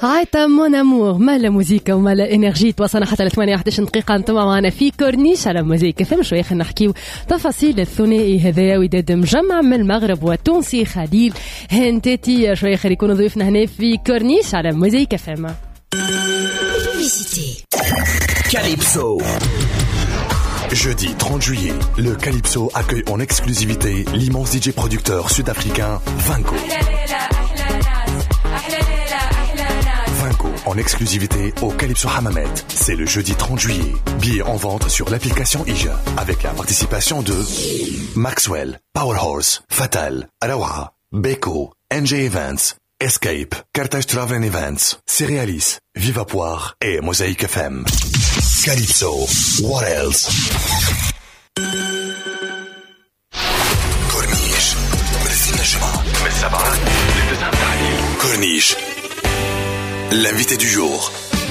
عايطة مون امور، مالا موزيكا ومالا انرجي. توصلنا حتى ل 11 دقيقة انتم معنا في كورنيش على موزيكا. فهم شوية خلينا نحكيو تفاصيل الثنائي هذايا وداد مجمع من المغرب وتونسي خليل هنتاتي. شوية خير يكونوا ضيوفنا هنا في كورنيش على موزيكا. فهم Calypso. Jeudi 30 juillet, le Calypso accueille en exclusivité l'immense DJ producteur sud-africain Vanco. Vanco en exclusivité au Calypso Hammamet. C'est le jeudi 30 juillet. Billets en vente sur l'application IJA avec la participation de Maxwell, Powerhorse, Fatal, Arawa, Beko, NJ Events, Escape, Carthage Travel Events, Cerealis, Vivapoire et Mosaic FM. Calypso, what else? Corniche, من 7 ل9 تحليل. Corniche, l'invité du jour.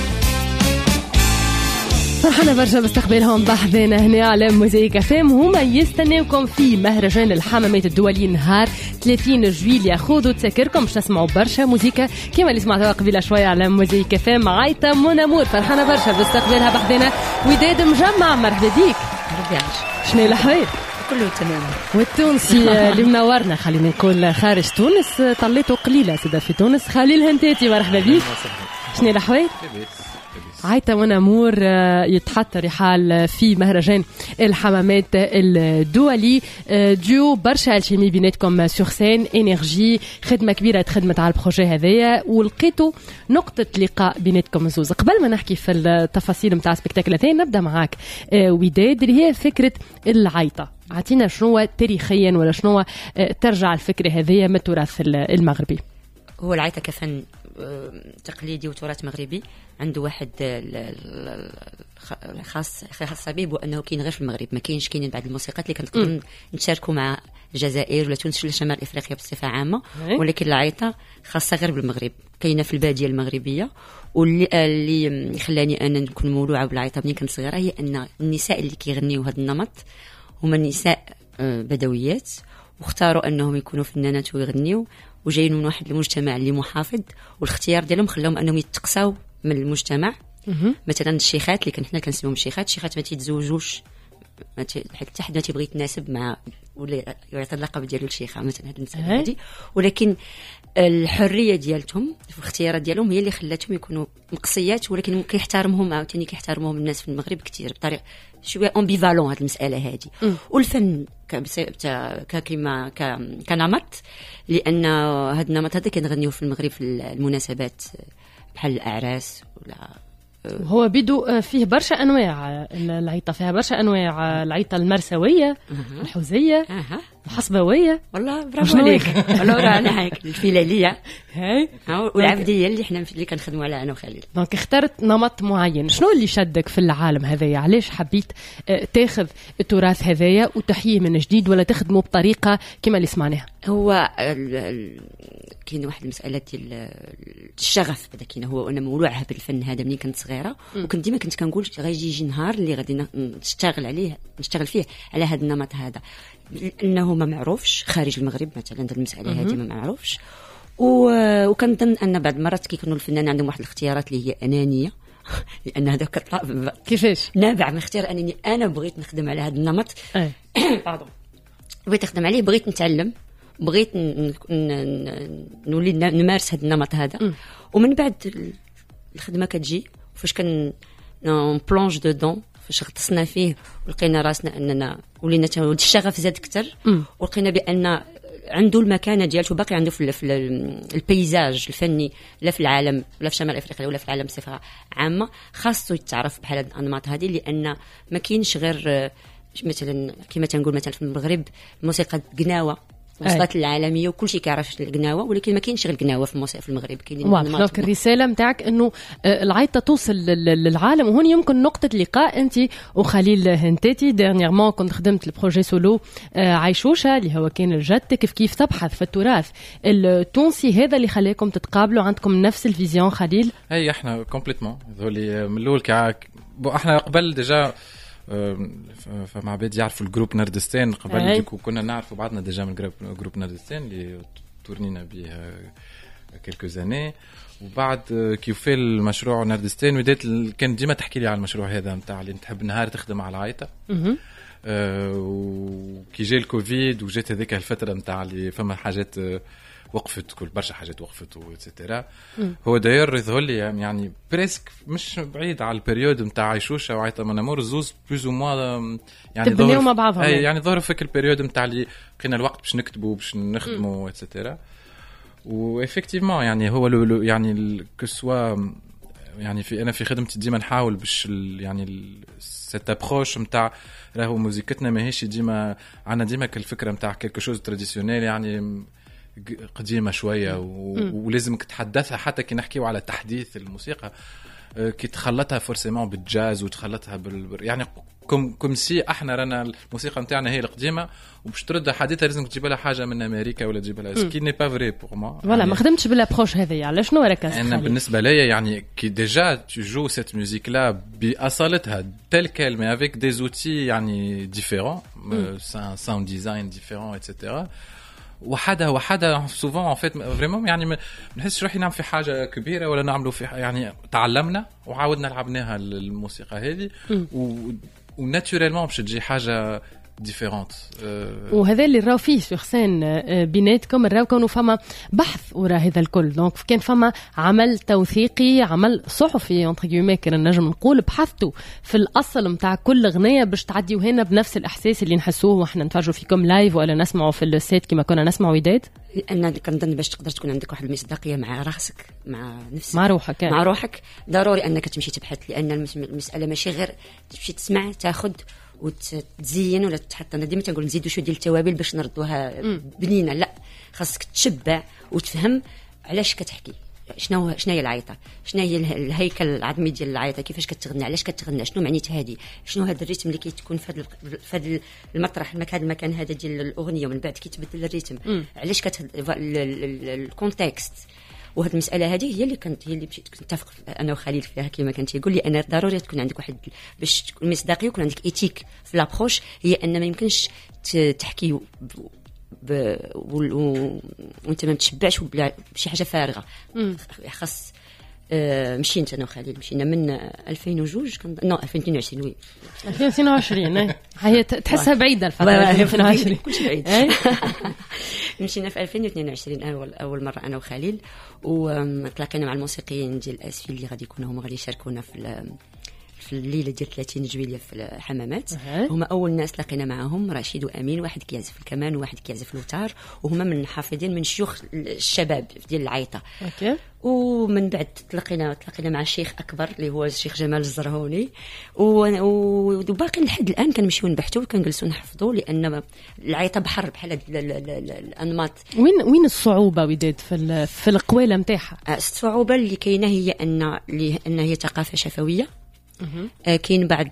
فرحنا برشا باستقبالهم بحذنا هنا على موزايك فام. هما يستناوكم في مهرجان الحمامات الدولي نهار 30 جويليا. خذوا تذكركم باش تسمعوا برشا موزيكا كما اللي سمعتوها قبيله شويه على موزايك فام. عايطه مون امور فرحنا برشا باستقبالها بحذنا. وداد مجمع مرحبا بيك. شنو الاحوال؟ كله تمام. والتونسي اللي منورنا خلينا نقول خارج تونس طليته قليله سيده في تونس خليل هنتاتي مرحبا بيك. شنو الاحوال؟ عايطة مون امور يتحط رحال في مهرجان الحمامات الدولي. ديو برشا الشيمي بيناتكم سور سين انرجي، خدمه كبيره تخدمت على البروجي هذايا ولقيتوا نقطه لقاء بيناتكم زوز. قبل ما نحكي في التفاصيل نتاع السبيكتاكل هذايا نبدا معاك وداد اللي هي فكره العايطه. عطينا شنو تاريخيا ولا شنو ترجع الفكره هذايا من التراث المغربي. هو العايطه كفن تقليدي وتراث مغربي عنده واحد خاصه به بانه كاين غير في المغرب، ما كاينش كاينين بعض الموسيقات اللي كنقدروا نشاركوا مع الجزائر ولا تونس ولا شمال افريقيا بصفه عامه، ولكن العايطه خاصه غير بالمغرب، كاينه في الباديه المغربيه. واللي خلاني انا نكون مولوعه بالعايطه منين كنت صغيره هي ان النساء اللي كيغنيوا هذا النمط هما نساء بدويات، واختاروا انهم يكونوا فنانات ويغنيوا، وجايين من واحد المجتمع اللي محافظ، والاختيار ديالهم خلاهم انهم يتقصاو من المجتمع. مثلا الشيخات اللي حنا كنسميهم الشيخات ما تيتزوجوش، حتى حد ما تيبغي يتناسب مع ولا يعطي اللقب ديالو الشيخه مثلا هذه المساله هذه، ولكن الحريه ديالتهم في الاختيارات ديالهم هي اللي خلاتهم يكونوا مقصيات، ولكن كيحترمهم عاوتاني كيحترموهم الناس في المغرب كثير بطريقه شويه امبيفالون هذه المساله هذه. والفن كما كنمط، لان هذا النمط هذا كنغنيوه في المغرب في المناسبات بحال الاعراس ولا هو بدو فيه برشا انواع. العيطه فيها برشا انواع، العيطه المرسويه، الحوزيه، الحصبويه. والله برافو عليك. والله رانا هيك الفلاليه هاي والعبديه اللي حنا اللي كنخدموا عليها انا وخليل. دونك اخترت نمط معين. شنو اللي شدك في العالم هذايا؟ علاش حبيت تاخذ التراث هذايا وتحييه من جديد ولا تخدمه بطريقه كما اللي سمعناها؟ هو كاين واحد المساله ديال الشغف هذا كاين. هو انا مولوعه بالفن هذا منين كنت صغيره، وكنت ديما كنقول غادي يجي نهار اللي غادي نشتغل فيه على هذا النمط هذا، لانه ما معروفش خارج المغرب مثلا. هذه المساله هذه ما معروفش، وكنظن ان بعض المرات كيكونوا الفنان عندهم واحد الاختيارات اللي هي انانيه لان هذا كطلب كيفاش نابع من اختيار انني انا بغيت نخدم على هذا النمط. بغيت نخدم عليه، بغيت نتعلم، بغيت نولي نمارس هذا النمط هذا. ومن بعد الخدمه كتجي فاش كن بلونج دودون، فاش غطسنا فيه ولقينا راسنا اننا ولينا الشغف زاد اكثر، ولقينا بان عنده المكانه ديالته باقي عنده في البيزاج الفني، لا في العالم ولا في شمال افريقيا ولا في العالم بصفه عامه. خاصه يتعرف بحال هذه الانماط هذه، لان ما كاينش غير مثلا كما تنقول مثلا في المغرب الموسيقى قناوه وصلت العالميه وكل شيء كيعرف القناوه، ولكن ما كاينش غير القناوه في الموسيقى في المغرب. كاينين دونك الرساله نتاعك انه العيطه توصل للعالم، وهون يمكن نقطه لقاء انت وخليل هنتاتي. ديرنييرمون كنت خدمت البروجي سولو عيشوشه اللي هو كان الجد، كيف تبحث في التراث التونسي هذا اللي خلاكم تتقابلوا، عندكم نفس الفيزيون خليل؟ اي احنا كومبليتمون هذولي من الاول احنا قبل ديجا فمع بعض يعرفوا الجروب نردستان قبل كنا نعرفوا بعضنا ديجا من جروب نردستان اللي تورنينا به quelques années. وبعد كي وفي المشروع نردستين بديت كان ديما تحكي لي على المشروع هذا نتاع اللي نحب نهار تخدم على العيطه. وكي جاء الكوفيد وجات هذيك الفتره نتاع اللي فما حاجات وقفت، كل برشا حاجات وقفت وإتسيتيرا. هو داير يظهر لي يعني بريسك مش بعيد على البريود نتاع عيشوشه وعيطه من امور زوز بلوز او موا يعني تبنيو مع بعضهم. يعني ظهروا فيك البريود نتاع اللي لقينا الوقت باش نكتبوا باش نخدموا إتسيتيرا. وإفكتيفمون يعني هو يعني كسوا يعني انا في خدمتي ديما نحاول باش يعني سيت ابروش نتاع راهو موزيكتنا ماهيش ديما عندنا ديما الفكره نتاع كلكو شوز تراديسيونيل يعني قديمه شويه ولازمك تحدثها حتى كي نحكيو على تحديث الموسيقى كي تخلطها فورسيمون بالجاز وتخلطها يعني كم سي احنا رانا الموسيقى نتاعنا هي القديمه وباش تردها حديثه لازم تجيب لها حاجه من امريكا ولا تجيب لها سكي ني با فري بور موا. فوالا يعني ما خدمتش بالابروش هذه. على شنو ركزت؟ انا بالنسبه ليا يعني كي ديجا تجو سيت ميوزيك لا باصالتها تل كال مي افيك دي زوتي يعني ديفيرون ساوند ديزاين ديفيرون ايتترا وحده سوفون ان فيت فريمون يعني ما نحسش روحي نعمل في حاجه كبيره ولا نعملوا في يعني تعلمنا وعاودنا لعبناها الموسيقى هذه وناتوريلمون باش تجي حاجه ديفيرونت. وهذا اللي راو فيه شيخ حسين بيناتكم راو كانوا فما بحث وراء هذا الكل. دونك كان فما عمل توثيقي عمل صحفي انتر كيومي كان نجم نقول بحثتوا في الاصل نتاع كل اغنيه باش تعديو هنا بنفس الاحساس اللي نحسوه واحنا نتفرجوا فيكم لايف ولا نسمعوا في السيت كما كنا نسمعوا وداد. لان كنظن باش تقدر تكون عندك واحد المصداقيه مع راسك مع نفسك مع روحك ضروري انك تمشي تبحث لان المساله ماشي غير تمشي تسمع تاخذ وتزين ولا تحط. انا ديما تنقول نزيدوا شويه ديال التوابل باش نردوها بنينه. لا خاصك تشبع وتفهم علاش كتحكي شنو هي العيطه، شنو هي الهيكل العظمي ديال العيطه، كيفاش كتغنى، علاش كتغنى، شنو معنيت هذه، شنو هذا الريتم اللي كيتكون في هذا المطرح المكان هذا ديال الاغنيه ومن بعد كيتبدل الريتم علاش الكونتكست. وهذه المساله هذه هي اللي مشيت نتفق انا وخليل فيها كما كان تيقول لي انا ضروري تكون عندك واحد باش تكون مصداقيه ويكون عندك ايتيك في لابروش. هي ان ما يمكنش تحكي وانت ما تشبعش بشي حاجه فارغه. خاص مشينا انا وخليل مشينا من 2002 نو 2022 وي 2022 هي تحسها بعيده الفتره 2022 كلشي بعيد. مشينا في 2022 اول مره انا وخليل وتلاقينا مع الموسيقيين ديال اسفي اللي غادي يكونوا هما غادي يشاركونا في الليله ديال 30 جويليه في الحمامات. هما اول ناس لقينا معاهم رشيد وامين، واحد كيعزف الكمان وواحد كيعزف اللوتار وهما من حافظين من شيوخ الشباب ديال العيطه. ومن بعد تلاقينا مع شيخ اكبر اللي هو الشيخ جمال الزرهوني وباقي لحد الان كنمشيو نبحثوا وكنجلسوا نحفظوا لان العيطه بحر بحال الانماط. وين الصعوبه وداد في القواله نتاعها؟ الصعوبه اللي كاينه هي ان هي ثقافه شفويه. كاين بعض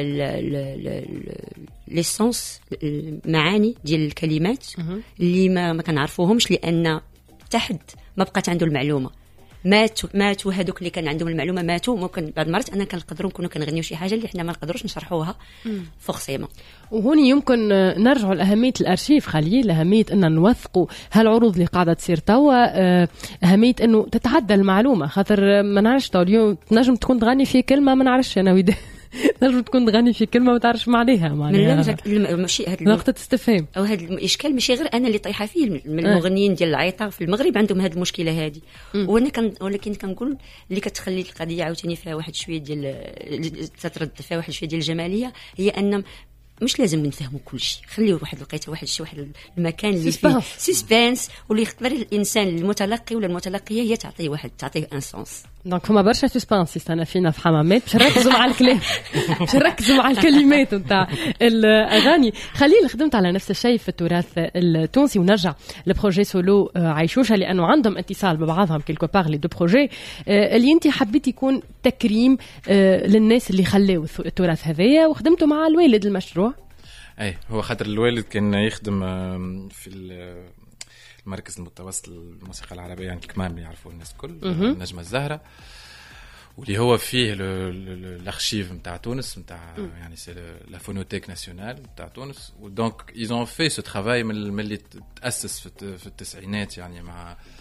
ليسونس المعاني ديال الكلمات اللي ما كنعرفوهمش لان تحد ما بقات عنده المعلومه. ماتوا هذوك اللي كان عندهم المعلومه ماتوا. ممكن بعض المرات انا كنقدروا نكونوا كنغنيو شي حاجه اللي حنا ما نقدروش نشرحوها فورسيمون. وهوني يمكن نرجعوا لاهميه الارشيف خليل، اهميه ان نوثقوا هالعروض اللي قاعده تصير توا، اهميه انه تتعدى المعلومه. خاطر ما نعرفش تو اليوم تنجم تكون تغني في كلمه ما نعرفش انا وداد تنجم تكون تغني في كلمه ما تعرفش معناها ماشي هذا نقطه استفهام او هذا الاشكال ماشي غير انا اللي طايحه فيه. من المغنيين ديال العيطه في المغرب عندهم هذه المشكله هذه. ولكن كنقول اللي كتخلي القضيه عاوتاني فيها واحد شويه ديال تترد فيها واحد شويه ديال الجماليه هي ان مش لازم نفهموا كل شيء. خليوا واحد الوقيته واحد المكان اللي فيه سسبانس واللي يختبر الانسان المتلقي ولا المتلقيه هي تعطيه ان سونس. دونك فما برشا سسبانس يستنى فينا في حمامات باش نركزوا مع الكلام باش نركزوا مع الكلمات نتاع الاغاني. خليل خدمت على نفس الشيء في التراث التونسي ونرجع لبروجي سولو عيشوشه لانه عندهم اتصال ببعضهم كيلكو باغ لي دو بروجي اللي انت حبيتي يكون تكريم للناس اللي خلاو التراث هذايا وخدمتوا مع الوالد المشروع. اي هو خاطر الوالد كان يخدم في المركز المتوسط للموسيقى العربيه يعني الكمام اللي يعرفوه الناس الكل النجمه الزهره واللي هو فيه الارشيف نتاع تونس نتاع يعني سي لا فونوتيك ناسيونال نتاع تونس. ودونك ايزون في سو ترافاي من اللي تاسس في التسعينات يعني مع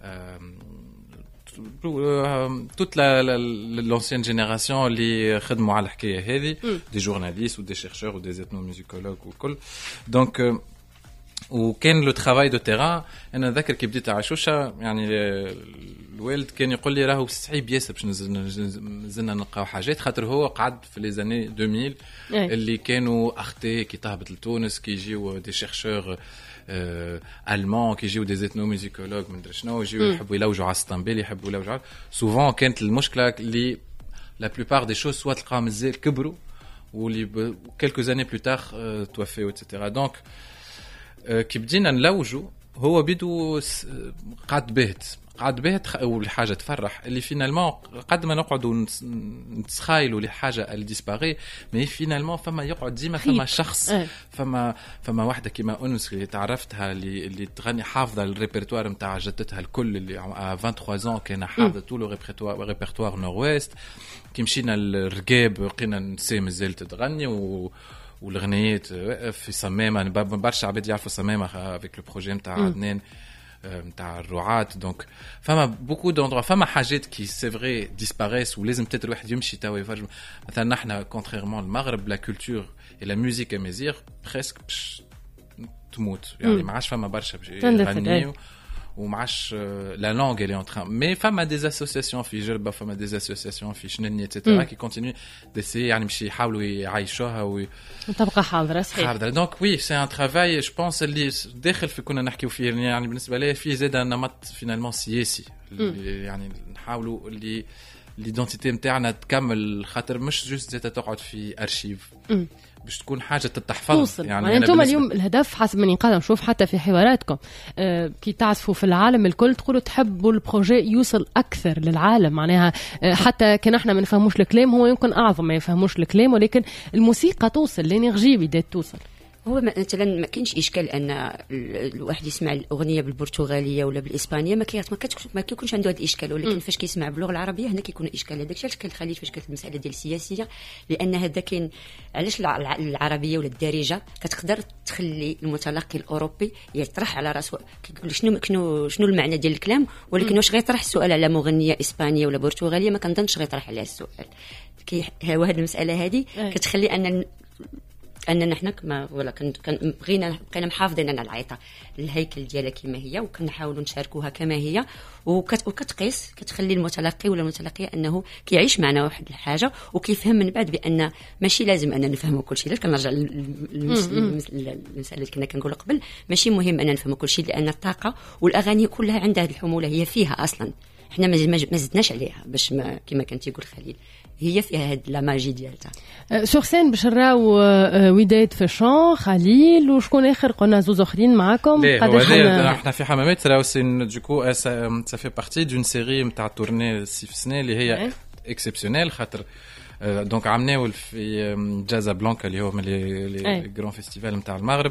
toute l'ancienne génération اللي خدموا على الحكايه هذه des journalistes ou des chercheurs ou des ethnomusicologues وكل donc وكان لو ترافاي دو تيران. انا ذاكر كي بديت عشوشه يعني الوالد كان يقول لي راهو صعيب ياسر باش نزلنا نلقاو حاجات خاطر هو قعد في لي زاني 2000 اللي كانوا اختي كي تهبط لتونس كي يجيو دي شيرشور المان كي يجيو دي اثنوموزيكولوج من دري شنو يجيو يحبوا يلوجوا على السطنبيل يحبوا يلوجوا سوفون كانت المشكله اللي لا بلوبار دي شوز سوا تلقاهم مازال كبروا واللي quelques années plus tard توفوا etc. دونك كي بدينا نلوجوا هو بدو قعد بهت اول حاجه تفرح اللي فينالمون قد ما نقعدوا نتخيلوا لحاجه اللي ديسباري مي فينالمون فما يقعد ديما فما شخص فما واحده كيما انس اللي تعرفتها اللي تغني حافظه الريبرتوار نتاع جدتها الكل اللي 23 ans كان حافظه طول الريبرتوار نورويست كي مشينا للرقاب بقينا نسي مازال تغني والغنيات في صمامه برشا عباد يعرفوا صمامه افيك لو بروجي نتاع عدنان نتاع الرعاة. دونك فما بوكو دوندروا فما حاجات كي سي فري ديسباريس ولازم تتر واحد يمشي توا يفرج. مثلا نحن كونتريرمون المغرب لا كولتور اي لا ميوزيك امازيغ بريسك باش تموت يعني ما عادش فما برشا باش يغنيو وما عادش لا لونغ اللي اون تران مي فما دي اسوسياسيون في جربه فما دي اسوسياسيون في شنني اتسيتيرا كي كونتينيو ديسي يعني مش يحاولوا يعيشوها وتبقى حاضره صحيح حاضره. دونك وي سي ان ترافاي جو بونس اللي داخل في كنا نحكيو فيه يعني بالنسبه لي في زاد نمط فينالمون سياسي يعني نحاولوا اللي ليدونتيتي نتاعنا تكمل خاطر مش جوست زاد تقعد في ارشيف باش تكون حاجه تتحفظ يعني انتم اليوم الهدف حسب ما قاعده نشوف حتى في حواراتكم كي تعزفوا في العالم الكل تقولوا تحبوا البروجي يوصل اكثر للعالم معناها حتى كان احنا ما نفهموش الكلام هو يمكن اعظم ما يفهموش الكلام ولكن الموسيقى توصل الانرجي بدات توصل. هو مثلا ما كاينش اشكال ان الواحد يسمع الاغنيه بالبرتغاليه ولا بالاسبانيه ما كيكونش عنده هذا الاشكال ولكن فاش كيسمع باللغه العربيه هنا كيكون اشكال. هذاك الشيء كنخليه فاش كانت المساله ديال السياسيه لان هذا كاين علاش العربيه ولا الدارجه كتقدر تخلي المتلقي الاوروبي يطرح على راسه كيقول شنو المعنى ديال الكلام ولكن واش غيطرح السؤال على مغنيه اسبانيه ولا برتغاليه ما كنظنش غيطرح عليها السؤال. هو هذه المساله هذه كتخلي اننا حنا كما ولا كان بقينا محافظين على العيطه الهيكل ديالها كما هي وكنحاولوا نشاركوها كما هي وكتقيس كتخلي المتلقي ولا المتلقيه انه كيعيش معنا واحد الحاجه وكيفهم من بعد بان ماشي لازم اننا نفهموا كل شيء. كنرجع للمساله اللي كنا كنقولوا قبل ماشي مهم اننا نفهموا كل شيء لان الطاقه والاغاني كلها عندها الحموله هي فيها اصلا احنا ما زدناش عليها باش كما كان تيقول خليل هي فيها هاد لا ماجي ديالها. سور سين باش نراو وداد في شان خليل وشكون اخر قلنا زوز اخرين معاكم قداش احنا في حمامات راهو سي دوكو سا في بارتي دون سيري نتاع تورني 6 سنين اللي هي اكسبسيونيل خاطر دونك عملناو في جازا بلانكا اللي هو من لي غران فيستيفال نتاع المغرب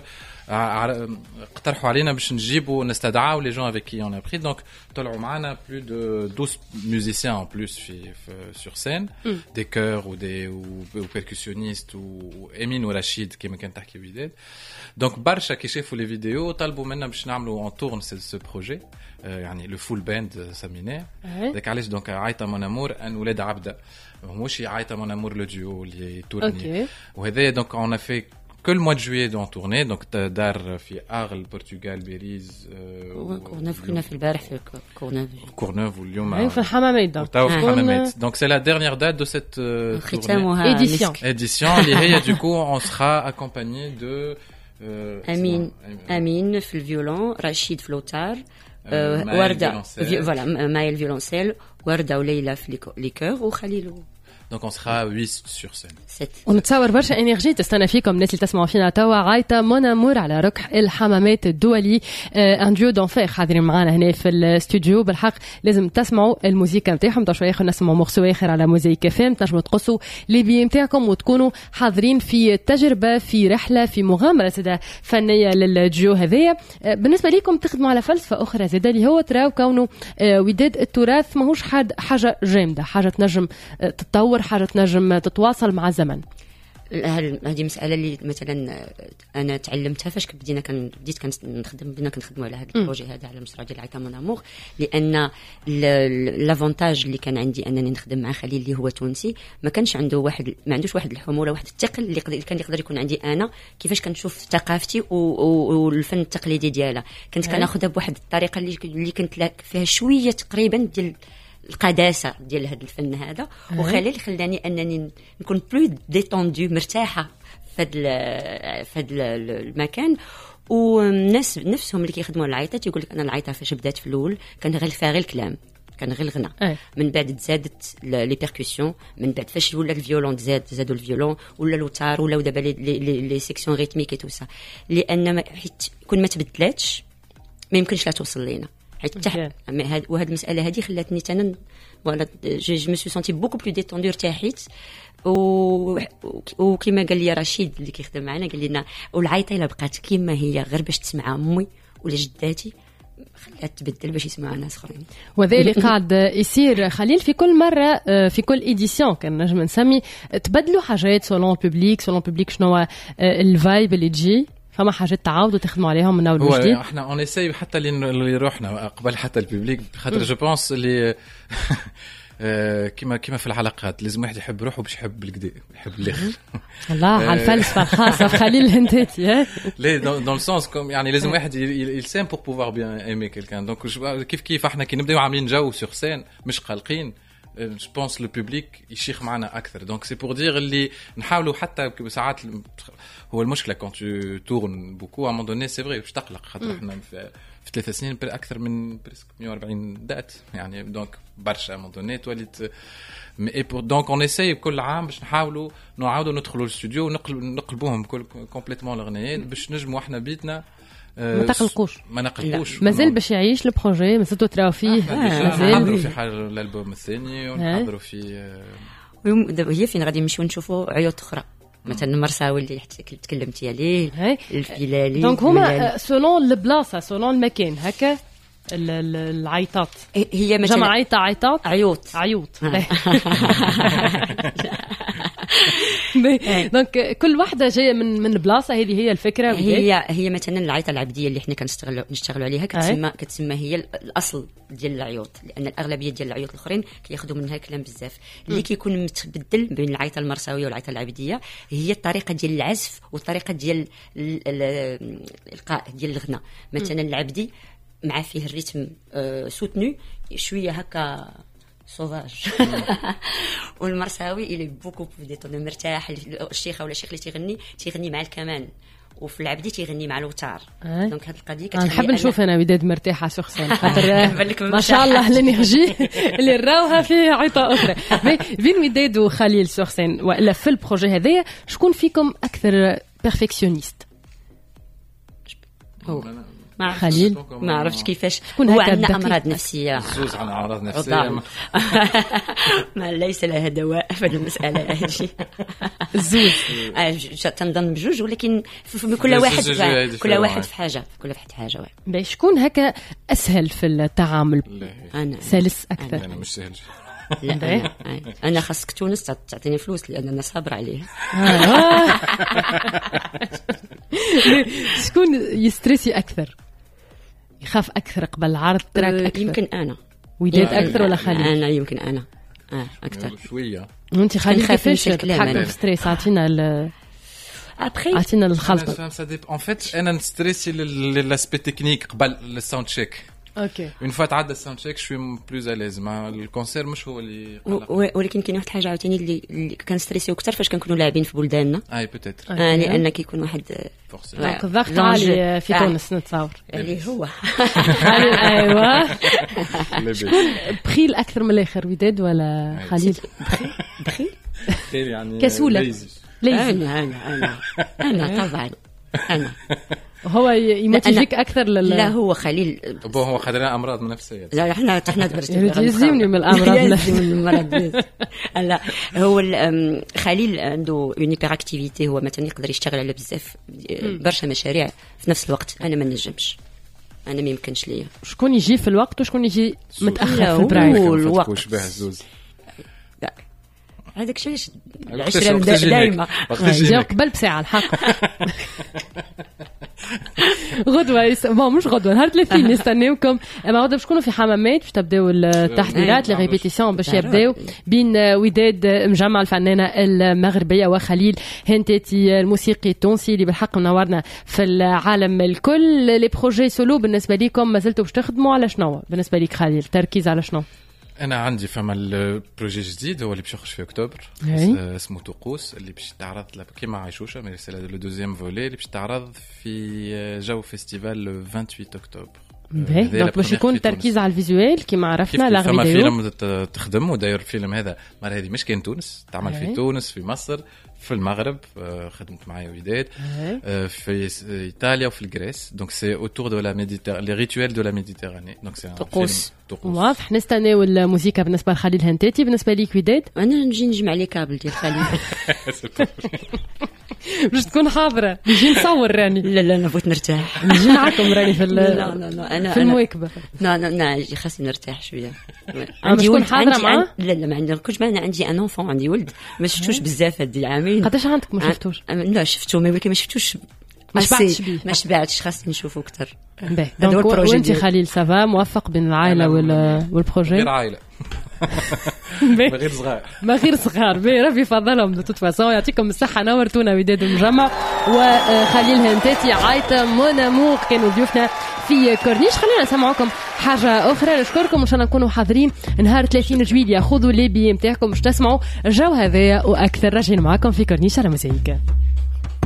اقترحوا علينا باش نجيبوا نستدعاو لي جون افيك كي اون ابري دونك طلعوا معنا بلو دو 12 ميوزيسيان ان بلوس في سور سين دي كور و بيركوسيونيست وامين ورشيد كيما كان تحكي وداد. دونك برشا كي شافوا لي فيديو طلبوا منا باش نعملوا اون تورن سو بروجي يعني لو فول باند سميناه داك علاش دونك عيطه مون امور ان ولاد عبده مش عيطه مون امور لو ديو اللي تورني وهذا دونك اون في كل mois de juillet دون تورني دونك دار في اغل البرتغال باريس كورنوف كنا في البارح في كورنوف واليوم في الحمامات دونك سي لا ديرنيير دات دو سيت ختامها édition اللي هي دوكو on sera accompagné de امين في الفيولون رشيد في لوتار وردة فوالا مايا الفيولونسيل وردة وليلى في لي كور وخليل. Donc on sera 8 sur scène. ونتصور برشا انرجي تستنى فيكم الناس اللي تسمعوا فينا توا عايطه مون امور على ركح الحمامات الدولي ان ديو دونفير حاضرين معنا هنا في الاستوديو. بالحق لازم تسمعوا الموسيقى نتاعهم شويه اخر نسمعوا مورسو اخر على موزايك فام تنجموا تقصوا لي بي نتاعكم وتكونوا حاضرين في تجربه في رحله في مغامره زاده فنيه للجيو هذايا. بالنسبه لكم تخدموا على فلسفه اخرى زاده اللي هو تراو كونه وداد التراث ماهوش حاجه جامده حاجه تنجم تتطور حاجه تنجم تتواصل مع الزمن. هذه مساله اللي مثلا انا تعلمتها فاش بديت كنخدموا على هذا البروجي هذا على المشروع ديال عيطه مون امور. لان لافونتاج اللي كان عندي انني نخدم مع خليل اللي هو تونسي، ما عندوش واحد الحموله، واحد الثقل اللي كان يقدر يكون عندي انا كيفاش كنشوف ثقافتي والفن التقليدي ديالها. كنت كناخذها بواحد الطريقه اللي كنت فيها شويه تقريبا ديال القداسه ديال هذا الفن هذا. وخليل خلاني انني نكون بلو ديتوندو مرتاحه في هذا المكان. والناس نفسهم اللي كيخدموا على العيطات يقول لك انا العيطه فاش بدات في الاول كان غير فيها غير الكلام، كان غير الغناء. من بعد تزادت لي بيركوسيون، من بعد فاش ولا الفيولون زادوا الفيولون ولا لوتار ولا دابا لي سيكسيون ريتميك تو سا. لان حيت كون ما تبدلاتش ما يمكنش لا توصل لينا. وهذه المساله هذه خلاتني تانا فوالا جو مي سو سونتي بوكو بلو ديتوندو، ارتاحيت. وكما قال لي رشيد اللي كيخدم معنا قال لنا والعيطه الا بقات كيما هي غير باش تسمعها امي ولا جداتي خليها تبدل باش يسمعوها ناس اخرين. وذا اللي قاعد يصير خليل في كل مره، في كل ايديسيون كان نجم نسمي تبدلوا حاجات سولون البوبليك شنو الفايب اللي تجي، فما حاجات تعاودوا تخدموا عليهم من اول وجديد. احنا اون اساي حتى اللي روحنا قبل حتى البوبليك، خاطر جو بونس اللي كما في العلاقات لازم واحد يحب روحه باش يحب بالكدا، يحب الاخر. الله على الفلسفه الخاصه في خليل الهنداتي. لي دون السونس كوم يعني لازم واحد يلسام بور بوفوار بيان ايمي كيلكان. دونك كيف احنا كي نبداو عاملين جو سور سين مش قلقين، جو بونس لو بوبليك يشيخ معنا اكثر. دونك سي بور دير اللي نحاولوا حتى ساعات هو المشكله كون تو تورن بوكو ا مون دوني سي فري باش تقلق، خاطر احنا في 3 سنين اكثر من بريسك 140 دات يعني. دونك برشا مون دوني توليت مي دونك اون اساي كل عام باش نحاولوا نعاودوا ندخلوا الاستوديو ونقلبوهم كومبليتومون الاغنيات باش نجموا احنا بيتنا ما نقلقوش مازال باش يعيش البروجي، مازالوا تراو فيه، مازال نحضروا في حال الالبوم الثاني ونحضروا في دابا هي فين غادي نمشيو نشوفوا عيوط اخرى مثلا المرساوي اللي تكلمتي عليه، الفيلالي. دونك هما سولون البلاصه سولون المكان هكا العيطات هي مثلا جمع عيطات عيوط. دونك كل واحده جايه من البلاصه هذه هي الفكره. هي مثلا العيطه العبديه اللي احنا كنشتغلوا عليها كتسمى هي الاصل ديال العيوط، لان الاغلبيه ديال العيوط الاخرين كياخذوا منها كلام بزاف. اللي كيكون متبدل بين العيطه المرساويه والعيطه العبديه هي الطريقه ديال العزف والطريقه ديال الالقاء ديال الغناء. مثلا العبدي مع فيه الريتم سوتنو شويه هكا سوفاج والمرساوي اللي بوكو ديتون مرتاح. الشيخه ولا الشيخ اللي تيغني مع الكمان، وفي العبدي تيغني مع الوتار. دونك هذه القضيه نحب نشوف انا وداد مرتاحه سخسان خاطر ما شاء الله الانرجي اللي راوها في عيطه اخرى. بين وداد وخليل سخسان والا في البروجي هذايا شكون فيكم اكثر بيرفكسيونيست؟ خليل ما عرفتش كيفاش هو عندنا امراض نفسيه، زوز عن امراض نفسيه ما ليس لها دواء في المساله هذه. الزوز تنظن بجوج، ولكن كل واحد في حاجه باش شكون هكا اسهل في التعامل؟ انا سلس اكثر. انا مش سهل. لا انا خاصك تونس تعطيني فلوس لان انا صابره عليه. شكون يستريسي اكثر، يخاف اكثر قبل العرض تراك اكثر؟ يمكن انا. وداد اكثر ولا خليل؟ انا يمكن انا اكثر شويه. وانت خليل كيفاش تتحكم في ستريس؟ عطينا عطينا الخلطه. ان فيت انا نستريسي للاسبي تكنيك قبل الساوند تشيك. اوكي اون فوا تعدى الساوند تشيك شوي بلوز اليز مع الكونسير، مش هو اللي ولكن كاين واحد الحاجه عاوتاني اللي كنستريسيو اكثر فاش كنكونوا لاعبين في بلداننا. بوتيتر لان كيكون واحد الضغط عالي في تونس نتصور اللي هو ايوا. شكون بخيل اكثر من الاخر، وداد ولا خليل؟ بخيل يعني كسوله ليزي. انا طبعا انا هو يموتيفيك اكثر لا هو خليل هو خدنا امراض نفسيه. لا احنا يلزمني من الامراض النفسيه. لا هو خليل عنده اون هيبر اكتيفيتي، هو مثلا يقدر يشتغل على بزاف برشا مشاريع في نفس الوقت. انا ما نجمش، انا ما يمكنش ليا. شكون يجي في الوقت وشكون يجي متاخر في البرايم؟ الوقت شبه الزوز. هذاك الشيء العشرة دائما جاو قبل بساعة الحق. غدوة مش غدوة نهار 30 نستناوكم. ما غدوة باش تكونوا في حمامات باش تبداو التحضيرات لي ريبيتيسيون باش يبداو بين وداد مجمع الفنانة المغربية وخليل هنتاتي الموسيقي التونسي اللي بالحق منورنا في العالم الكل. لي بروجي سولو بالنسبة ليكم ما زلتوا باش تخدموا على شنو بالنسبة ليك خليل؟ تركيز على شنو؟ انا عندي فما البروجي جديد هو اللي باش يخرج في اكتوبر اسمه طقوس اللي باش تعرض كيما عايشوشه مي سي لو دوزيام فولي اللي باش تعرض في جو فيستيفال لو 28 اكتوبر. دونك باش يكون تركيز على الفيزوال كيما عرفنا لا فما فيلم تخدم وداير الفيلم هذا مرة هذه مش كان تونس تعمل في تونس في مصر في المغرب خدمت معايا وداد في ايطاليا وفي الجريس دونك سي اوتور دو لا ميديتيراني لي ريتوال دو لا ميديتيراني دونك سي طقوس واضح. نستناو الموسيقى بالنسبه لخليل هنتاتي. بالنسبه ليك وداد انا نجي نجمع لي كابل ديال خليل باش تكون حاضره نجي نصور راني لا نفوت نرتاح نجي معاكم راني في لا انا في المواكبه لا خاصني نرتاح شويه. عندي ولد حاضره معاه لا ما عندي كنت انا عندي ان اونفون عندي ولد ما شفتوش بزاف هاد العامين. قداش عندك ما شفتوش؟ لا شفتو ولكن ما شفتوش ما شبعتش خاصني نشوفه اكثر. دونك وانت خليل سافا موفق بين العائله والبروجي؟ غير عائله ما غير صغار ما غير صغار ربي يفضلهم دو توت فاسون. يعطيكم الصحه نورتونا وداد المجمع وخليل هنتاتي عايته مون امور كانوا ضيوفنا في كورنيش. خلينا نسمعوكم حاجه اخرى. نشكركم ان شاء الله نكونوا حاضرين نهار 30 جويليا. خذوا لي بي نتاعكم باش تسمعوا الجو هذايا واكثر. راجعين معكم في كورنيش على موسيقى.